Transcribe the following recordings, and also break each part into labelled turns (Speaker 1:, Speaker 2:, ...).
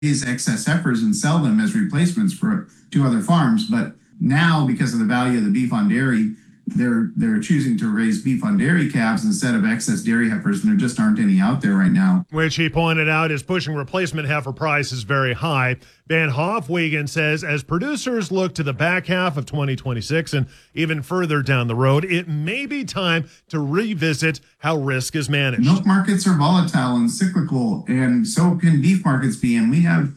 Speaker 1: raise excess heifers and sell them as replacements to other farms. But now, because of the value of the beef on dairy, they're choosing to raise beef on dairy calves instead of excess dairy heifers, and there just aren't any out there right now.
Speaker 2: Which he pointed out is pushing replacement heifer prices very high. Van Hofwegen says as producers look to the back half of 2026 and even further down the road, it may be time to revisit how risk is managed.
Speaker 1: Milk markets are volatile and cyclical, and so can beef markets be. And we have,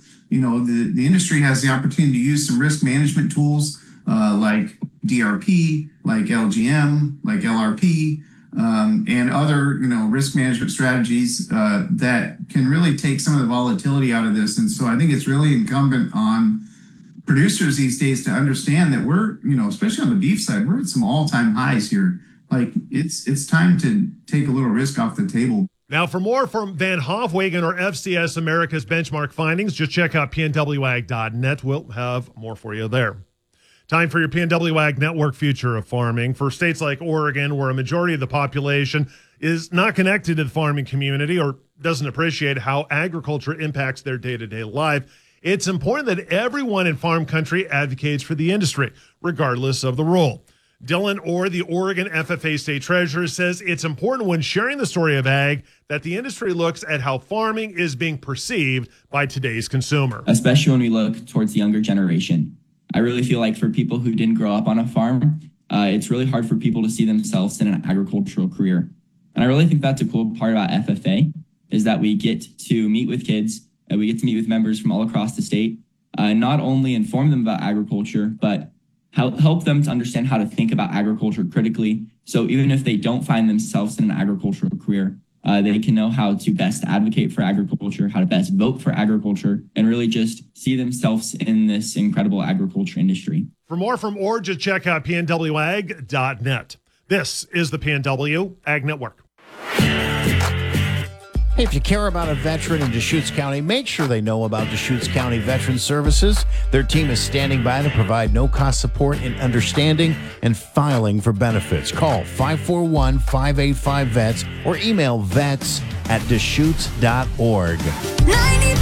Speaker 1: the industry has the opportunity to use some risk management tools like DRP, like LGM, like LRP, and other, risk management strategies that can really take some of the volatility out of this. And so I think it's really incumbent on producers these days to understand that we're, especially on the beef side, we're at some all-time highs here. Like it's time to take a little risk off the table.
Speaker 2: Now, for more from Van Hofwegen or FCS America's benchmark findings, just check out pnwag.net. We'll have more for you there. Time for your PNW Ag Network Future of Farming. For states like Oregon, where a majority of the population is not connected to the farming community or doesn't appreciate how agriculture impacts their day-to-day life, it's important that everyone in farm country advocates for the industry, regardless of the role. Dylan Orr, the Oregon FFA State Treasurer, says it's important when sharing the story of ag that the industry looks at how farming is being perceived by today's consumer.
Speaker 3: Especially when we look towards the younger generation. I really feel like for people who didn't grow up on a farm, it's really hard for people to see themselves in an agricultural career. And I really think that's a cool part about FFA is that we get to meet with kids, and we get to meet with members from all across the state, and not only inform them about agriculture, but help them to understand how to think about agriculture critically. So even if they don't find themselves in an agricultural career, they can know how to best advocate for agriculture, how to best vote for agriculture, and really just see themselves in this incredible agriculture industry.
Speaker 2: For more from Orr, just check out pnwag.net. This is the PNW Ag Network.
Speaker 4: Hey, if you care about a veteran in Deschutes County, make sure they know about Deschutes County Veteran Services. Their team is standing by to provide no-cost support in understanding and filing for benefits. Call 541-585-VETS or email vets@deschutes.org.